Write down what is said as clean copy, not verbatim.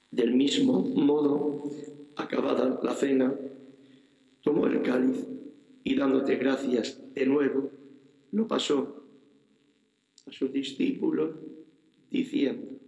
Del mismo modo, acabada la cena, tomó el cáliz y dándote gracias de nuevo, lo pasó a sus discípulos, diciendo: